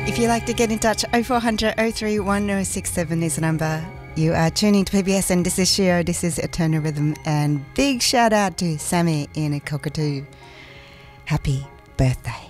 If you'd like to get in touch, 0400 031 1067 is the number. You are tuning to PBS and this is Shio. This is Eternal Rhythm, and big shout out to Sammy in Cockatoo. Happy birthday.